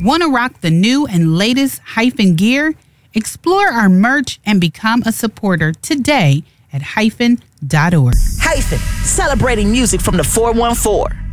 Want to rock the new and latest Hyphen gear? Explore our merch and become a supporter today at hyphen.org. Hyphen, celebrating music from the 414.